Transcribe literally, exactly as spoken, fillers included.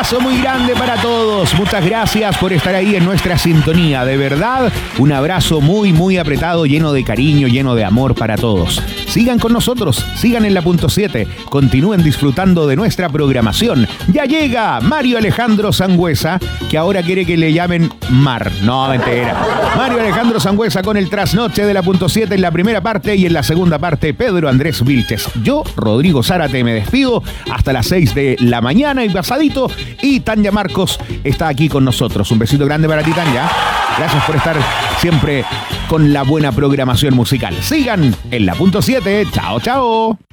abrazo muy grande para todos. Muchas gracias por estar ahí en nuestra sintonía. De verdad, un abrazo muy, muy apretado, lleno de cariño, lleno de amor para todos. Sigan con nosotros, sigan en la punto siete, continúen disfrutando de nuestra programación. Ya llega Mario Alejandro Sangüesa, que ahora quiere que le llamen Mar. No, mentira. Mario Alejandro Sangüesa con el trasnoche de la punto siete en la primera parte y en la segunda parte Pedro Andrés Vilches. Yo, Rodrigo Zárate, me despido hasta las seis de la mañana y pasadito. Y Tanya Marcos está aquí con nosotros. Un besito grande para ti, Tanya. Gracias por estar siempre con la buena programación musical. Sigan en la punto siete. Chao, chao.